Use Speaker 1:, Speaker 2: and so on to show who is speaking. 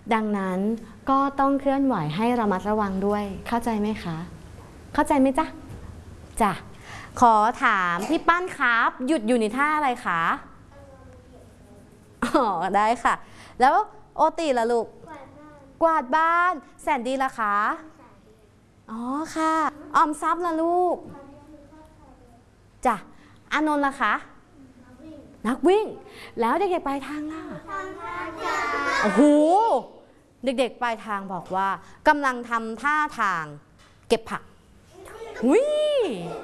Speaker 1: ดังนั้นก็ต้องเคลื่อนไหวให้ระมัดระวังด้วยเข้าใจไหมคะเข้าใจไหมจ๊ะจ้ะขอถามพี่ปั้นครับหยุดอยู่ในท่าอะไรคะอ๋อได้ค่ะแล้วโอติล่ะลูกกวาดบ้านแสนดีล่ะคะอ๋อค่ะออมทรัพย์ล่ะลูกจ้ะอานนท์ล่ะคะนักวิ่งแล้วเด็กๆปลายทางล่ะโอ้โหเด็กๆปลายทางบอกว่ากำลังทำท่าทางเก็บผักหุ้ย